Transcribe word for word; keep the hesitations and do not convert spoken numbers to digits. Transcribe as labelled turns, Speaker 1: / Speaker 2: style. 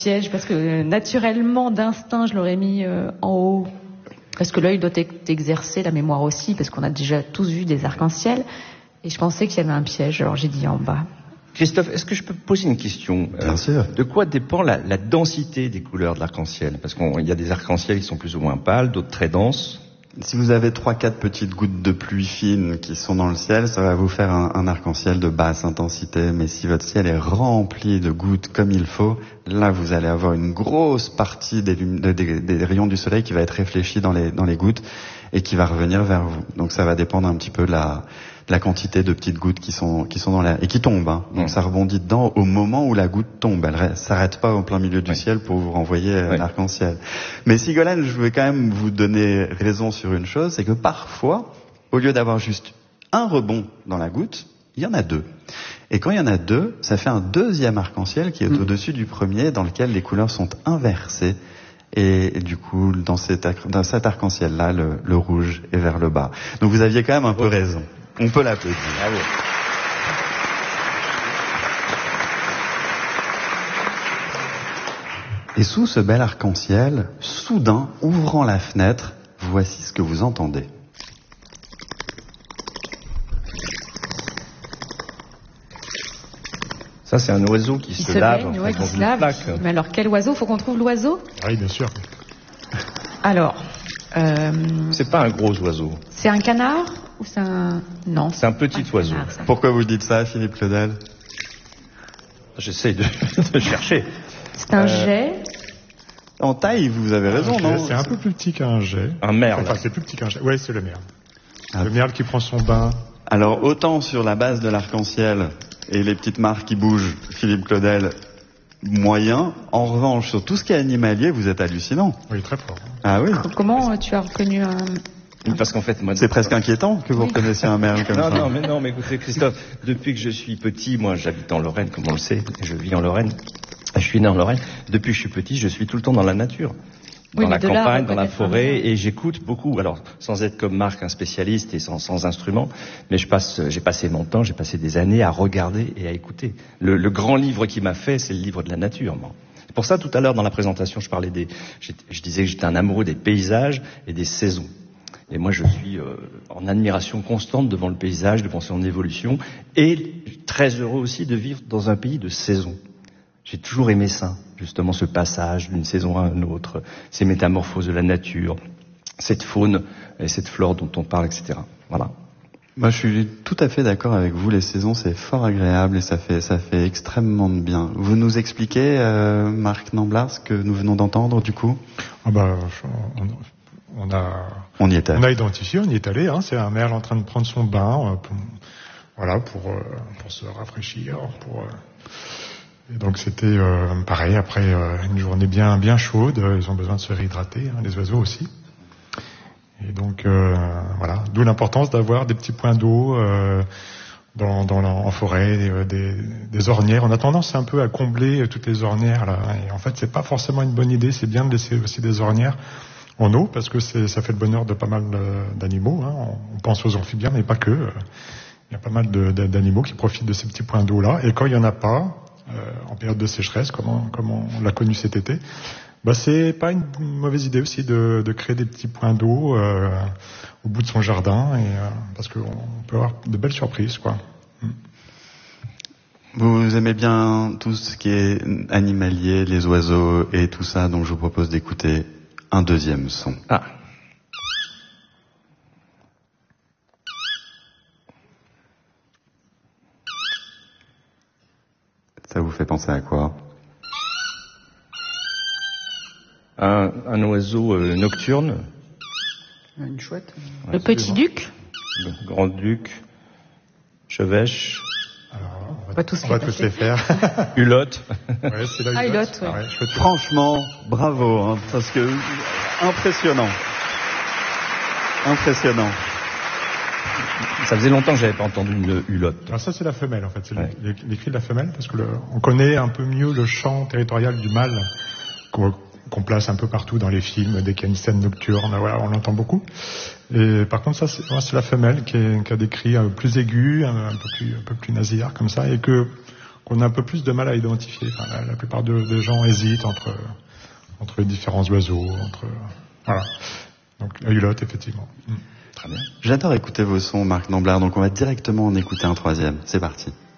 Speaker 1: piège parce que naturellement, d'instinct, je l'aurais mis euh, en haut. Parce que l'œil doit être exercé, la mémoire aussi, parce qu'on a déjà tous vu des arcs-en-ciel. Et je pensais qu'il y avait un piège, alors j'ai dit en bas.
Speaker 2: Christophe, est-ce que je peux poser une question?
Speaker 3: Bien sûr.
Speaker 2: De quoi dépend la, la densité des couleurs de l'arc-en-ciel? Parce qu'il y a des arcs-en-ciel qui sont plus ou moins pâles, d'autres très denses.
Speaker 3: Si vous avez trois, quatre petites gouttes de pluie fine qui sont dans le ciel, ça va vous faire un, un arc-en-ciel de basse intensité. Mais si votre ciel est rempli de gouttes comme il faut, là vous allez avoir une grosse partie des, des, des, des rayons du soleil qui va être réfléchie dans les, dans les gouttes et qui va revenir vers vous. Donc ça va dépendre un petit peu de la, de la quantité de petites gouttes qui sont, qui sont dans l'air et qui tombent. Hein. Donc mmh. ça rebondit dedans au moment où la goutte tombe. Elle s'arrête pas au plein milieu du oui. ciel pour vous renvoyer oui. l'arc-en-ciel. Mais Sigolène, je vais quand même vous donner raison sur une chose, c'est que parfois, au lieu d'avoir juste un rebond dans la goutte, il y en a deux. Et quand il y en a deux, ça fait un deuxième arc-en-ciel qui est mmh. au-dessus du premier, dans lequel les couleurs sont inversées. Et, et du coup, dans cet, dans cet arc-en-ciel-là, le, le rouge est vers le bas. Donc vous aviez quand même un peu raison. On peut l'applaudir. Bravo. Et sous ce bel arc-en-ciel, soudain, ouvrant la fenêtre, voici ce que vous entendez.
Speaker 2: Ça, c'est un oiseau qui, qui se, se lave.
Speaker 1: Baigne, ouais, qui se lave. Mais alors, quel oiseau? Faut qu'on trouve l'oiseau?
Speaker 4: Oui, bien sûr.
Speaker 1: Alors... Euh...
Speaker 2: C'est pas un gros oiseau.
Speaker 1: C'est un canard ou c'est un... Non.
Speaker 2: C'est un petit un oiseau.
Speaker 1: Canard,
Speaker 3: Pourquoi vous dites ça, Philippe Claudel?
Speaker 2: J'essaye de, de chercher.
Speaker 1: C'est un euh... jet.
Speaker 3: En taille, vous avez raison, non?
Speaker 4: C'est un peu plus petit qu'un jet.
Speaker 2: Un merle.
Speaker 4: Enfin, c'est plus petit qu'un jet. Oui, c'est le merle. Ah. Le merle qui prend son bain.
Speaker 3: Alors, autant sur la base de l'arc-en-ciel et les petites marques qui bougent, Philippe Claudel, moyen. En revanche, sur tout ce qui est animalier, vous êtes hallucinant.
Speaker 4: Oui, très fort.
Speaker 3: Ah oui.
Speaker 1: Comment tu as reconnu un...
Speaker 2: Parce qu'en fait, moi,
Speaker 3: c'est presque inquiétant que vous oui. reconnaissiez un merle comme
Speaker 2: non,
Speaker 3: ça.
Speaker 2: Non, mais non, mais écoutez, Christophe, depuis que je suis petit, moi, j'habite en Lorraine, comme on le sait, je vis en Lorraine. Je suis né en Lorraine. Depuis que je suis petit, je suis tout le temps dans la nature. Dans oui, la campagne, dans la forêt, et j'écoute beaucoup. Alors, sans être comme Marc, un spécialiste et sans, sans instrument, mais je passe, j'ai passé mon temps, j'ai passé des années à regarder et à écouter. Le, le grand livre qui m'a fait, c'est le livre de la nature, moi. C'est pour ça, tout à l'heure, dans la présentation, je parlais des, je disais que j'étais un amoureux des paysages et des saisons. Et moi, je suis euh, en admiration constante devant le paysage, devant son évolution, et très heureux aussi de vivre dans un pays de saisons. J'ai toujours aimé ça, justement, ce passage d'une saison à une autre, ces métamorphoses de la nature, cette faune et cette flore dont on parle, et cetera. Voilà.
Speaker 3: Moi, je suis tout à fait d'accord avec vous. Les saisons, c'est fort agréable et ça fait, ça fait extrêmement de bien. Vous nous expliquez, euh, Marc Namblard, ce que nous venons d'entendre, du coup?
Speaker 4: Ah bah, on, on a,
Speaker 3: on y est allé.
Speaker 4: On a identifié, on y est allé. Hein, c'est un merle en train de prendre son bain, euh, pour, voilà, pour, euh, pour se rafraîchir, pour. Euh, Et donc c'était euh, pareil, après euh, une journée bien bien chaude, euh, ils ont besoin de se réhydrater, hein, les oiseaux aussi. Et donc euh, voilà, d'où l'importance d'avoir des petits points d'eau euh, dans, dans la, en forêt, des, des, des ornières. On a tendance un peu à combler toutes les ornières là. Et en fait, c'est pas forcément une bonne idée. C'est bien de laisser aussi des ornières en eau parce que c'est, ça fait le bonheur de pas mal d'animaux. Hein. On pense aux amphibiens, mais pas que. Il y a pas mal de, de, d'animaux qui profitent de ces petits points d'eau là. Et quand il y en a pas, Euh, en période de sécheresse, comme on, comme on l'a connu cet été, bah c'est pas une mauvaise idée aussi de, de créer des petits points d'eau euh, au bout de son jardin, et, euh, parce qu'on peut avoir de belles surprises, quoi. Mm.
Speaker 3: Vous aimez bien tout ce qui est animalier, les oiseaux et tout ça, donc je vous propose d'écouter un deuxième son.
Speaker 2: Ah.
Speaker 3: Ça vous fait penser à quoi?
Speaker 2: Un, un oiseau euh, nocturne.
Speaker 1: Une chouette. Ouais, le petit duc.
Speaker 2: Le grand-duc. Chevêche.
Speaker 4: Alors, on va,
Speaker 1: pas tous,
Speaker 4: on va tous les faire.
Speaker 2: Hulotte.
Speaker 4: Ouais, c'est la
Speaker 1: ah, Hulotte, ouais.
Speaker 4: Ah ouais,
Speaker 3: franchement, bravo, hein, parce que impressionnant. Impressionnant.
Speaker 2: Ça faisait longtemps que j'avais pas entendu une hulotte.
Speaker 4: Alors ça, c'est la femelle, en fait. C'est
Speaker 2: ouais.
Speaker 4: les, les cris de la femelle, parce que le, on connaît un peu mieux le chant territorial du mâle qu'on, qu'on place un peu partout dans les films, dès qu'il y a une scène nocturne, voilà, on l'entend beaucoup. Et par contre, ça, c'est, ouais, c'est la femelle qui, est, qui a des cris un peu plus aigus, un, un peu plus, un peu plus nasillards, comme ça, et que qu'on a un peu plus de mal à identifier. Enfin, la, la plupart de, des gens hésitent entre, entre les différents oiseaux, entre, voilà. Donc, la hulotte, effectivement. Mm.
Speaker 3: Très bien. J'adore écouter vos sons, Marc Namblard, donc on va directement en écouter un troisième. C'est parti.